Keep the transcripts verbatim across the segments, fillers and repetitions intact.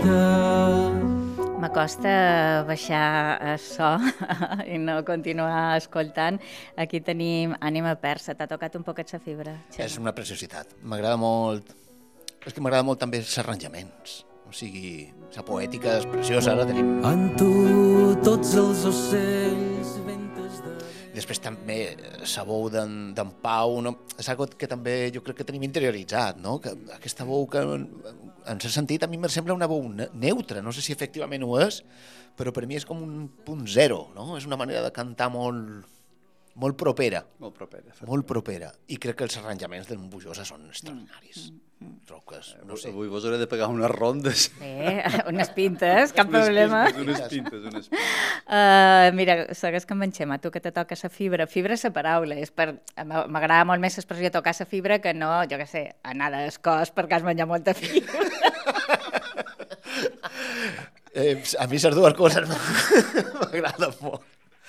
M'acosta baixar el so i no continuar escoltant. Aquí tenim Ànima Persa. T'ha tocat un poquet la fibra, Xema? És una preciositat. M'agrada molt... És que m'agrada molt també els arranjaments. O sigui, la poètica és preciosa. Ara tenim... En tu tots els ocells ventes de... Després també la veu d'en Pau, no? És algo que també jo crec que tenim interioritzat, no? Que aquesta veu que, en cert sentit, a mi em sembla una veu neutra, no sé si efectivament ho és, però per mi és com un punt zero, no? És una manera de cantar molt, molt propera. Molt propera. Molt propera. I crec que els arranjaments d'en Bujosa són extraordinaris. Mm, mm. Roques, no sé. Avui vos hauré de pegar unes rondes. Eh, unes pintes, cap problema. Unes pintes, unes pintes. Uh, mira, segueix com en Xema, tu que te toca la fibra. Fibra és la paraula. És per... M'agrada molt més l'expressió tocar la fibra que no, jo què sé, anar d'escòs perquè has menjat molta fibra. eh, a mi les dues coses m'agraden molt.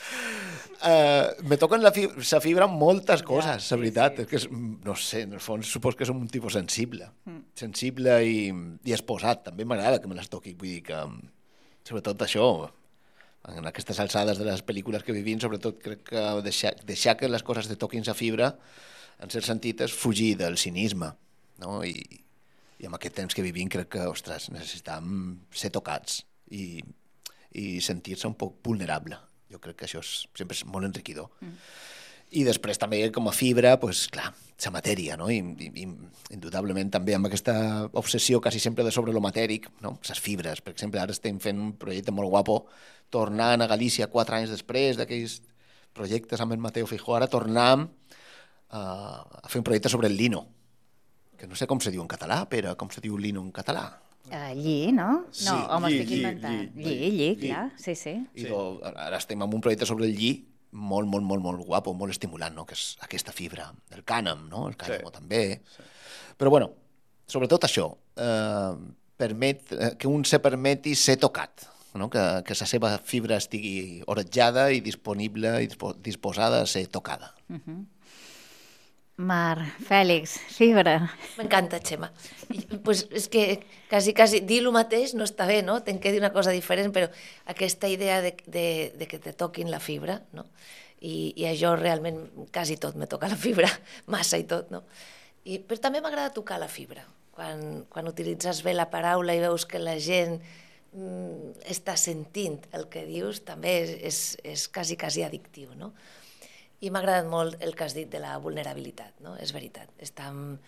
Uh, me toquen la fibra, la fibra moltes coses, ja, la veritat. Sí, sí. És que, és, no sé, en el fons supos que som un tipus sensible. Mm. Sensible i, i exposat. També m'agrada que me les toqui. Vull dir que, sobretot això, en aquestes alçades de les pel·lícules que vivim, sobretot crec que deixar, deixar que les coses te toquin la fibra, en cert sentit, és fugir del cinisme. No? I, I en aquest temps que vivim crec que, ostres, necessitam ser tocats i, i sentir-se un poc vulnerable. Jo crec que això és, sempre és molt enriquidor. Mm. I després també com a fibra, pues, clar, la matèria, no? I, i, i indudablement també amb aquesta obsessió quasi sempre de sobre lo matèric, no? Les fibres, per exemple, ara estem fent un projecte molt guapo, tornant a Galícia quatre anys després d'aquells projectes amb el Mateo Feijó, ara tornem uh, a fer un projecte sobre el lino, que no sé com se diu en català, però com se diu lino en català? Uh, lli, no? Sí, no, o m'estic lli, inventant. lli, Lli, lli, clar, sí, sí. I sí. Do, ara estem en un projecte sobre el lli molt, molt, molt, molt guapo, molt estimulant, no? Que és aquesta fibra del cànem, no? El cànem sí. també. Sí. Però, bueno, sobretot això, eh, permet, eh, que un se permeti ser tocat, no? Que, que la seva fibra estigui oretjada i disponible i dispo, disposada a ser tocada. Uh -huh. Mar, Fèlix, fibra. M'encanta, Xema. I, pues, és que quasi, quasi dir el mateix no està bé, no? Tenc que dir una cosa diferent, però aquesta idea de, de, de que te toquin la fibra, no? I, i a jo realment quasi tot me toca la fibra, massa i tot, no? I, però també m'agrada tocar la fibra. Quan, quan utilitzes bé la paraula i veus que la gent mm, està sentint el que dius, també és, és, és quasi, quasi addictiu, no? I m'ha agradat molt el que has dit de la vulnerabilitat, no? És veritat. Estam...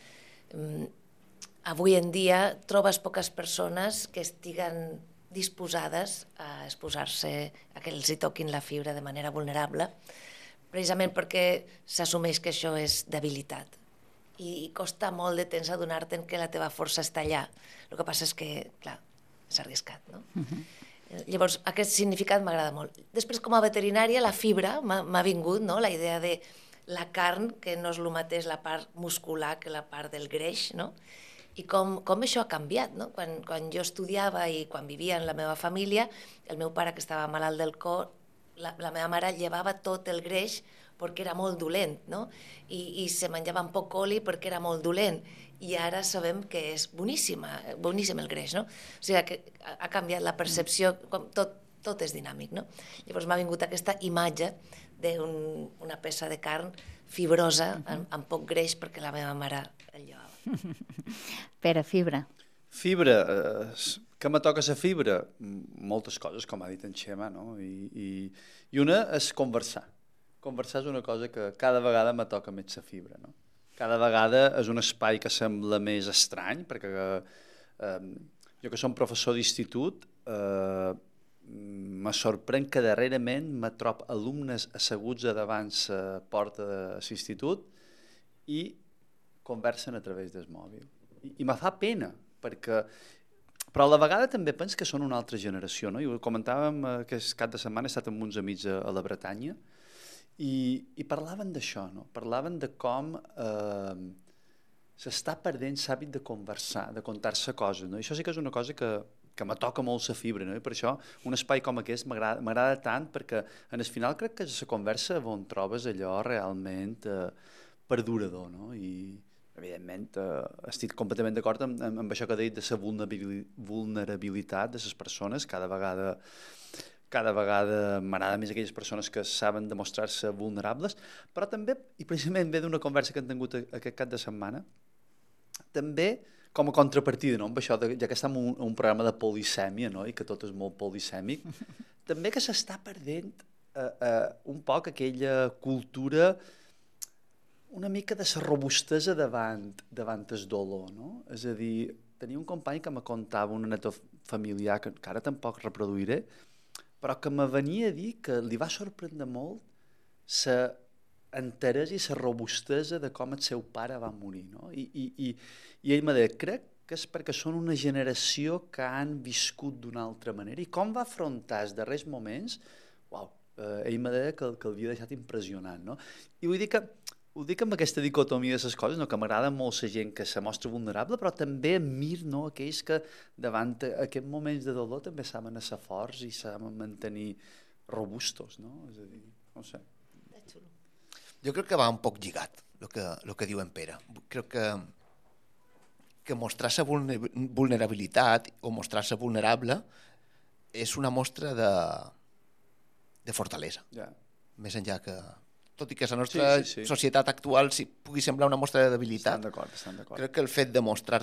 Avui en dia trobes poques persones que estiguen disposades a exposar-se, a que els hi toquin la fibra de manera vulnerable, precisament perquè s'assumeix que això és debilitat. I costa molt de temps adonar-te'n que la teva força està allà. El que passa és que, clar, és arriscat, no? Uh-huh. Llavors, aquest significat m'agrada molt. Després, com a veterinària, la fibra m'ha vingut, no? La idea de la carn, que no és el mateix la part muscular que la part del greix, no? I com, com això ha canviat, no? Quan, quan jo estudiava i quan vivia en la meva família, el meu pare, que estava malalt del cor, la, la meva mare llevava tot el greix perquè era molt dolent, no? I, i se menjava amb poc oli perquè era molt dolent. I ara sabem que és boníssima, boníssim el greix, no? O sigui, que ha canviat la percepció, tot, tot és dinàmic, no? Llavors m'ha vingut aquesta imatge d'una un, peça de carn fibrosa, amb, amb poc greix, perquè la meva mare el llevava. Pere, fibra. Fibra, eh, que me toca la fibra? Moltes coses, com ha dit en Xema, no? I, i, i una és conversar. Conversar és una cosa que cada vegada me toca més la fibra, no? Cada vegada és un espai que sembla més estrany, perquè eh, jo que som professor d'institut, eh, me sorprèn que darrerament me trob alumnes asseguts a davant la porta de l'institut i conversen a través del mòbil. I, i me fa pena, perquè... Però a la vegada també penso que són una altra generació, no? I ho comentàvem aquest cap de setmana, he estat amb uns amics a, a la Bretanya, I, i parlaven d'això, no? Parlaven de com eh, s'està perdent l'hàbit de conversar, de contar-se coses, no? I això sí que és una cosa que, que me toca molt la fibra, no? I per això un espai com aquest m'agrada tant, perquè en el final crec que és la conversa on trobes allò realment eh, perdurador, no? I evidentment, eh, estic completament d'acord amb, amb, amb això que ha dit de la vulnerabilitat de les persones. Cada vegada, cada vegada m'agrada més aquelles persones que saben demostrar-se vulnerables, però també, i precisament ve d'una conversa que hem tingut aquest cap de setmana, també com a contrapartida, no? Amb això, de, ja que estem en un, un programa de polisèmia, no? I que tot és molt polisèmic, també que s'està perdent eh, eh, un poc aquella cultura una mica de la robustesa davant, davant el dolor, no? És a dir, tenia un company que me contava una anècdota familiar que, que ara tampoc reproduiré, però que me venia a dir que li va sorprendre molt la enteresa i la robustesa de com el seu pare va morir, no? I, i, i, i ell m'ha dit, crec que és perquè són una generació que han viscut d'una altra manera i com va afrontar els darrers moments, uau, eh, ell m'ha dit que, que l'havia deixat impressionant, no? I vull dir que ho dic amb aquesta dicotomia de les coses, no? Que m'agrada molt la gent que se mostra vulnerable, però també admir, no? Aquells que davant aquests moments de dolor també saben ser forts i saben mantenir robustos, no? És a dir, no sé. Jo crec que va un poc lligat, el que, el que diu en Pere. Crec que, que mostrar-se vulnerabilitat o mostrar-se vulnerable és una mostra de, de fortalesa. Ja. Més enllà que... Tot i que la nostra sí, sí, sí. societat actual si pugui semblar una mostra de debilitat, Estan d'acord, estan d'acord. crec que el fet de mostrar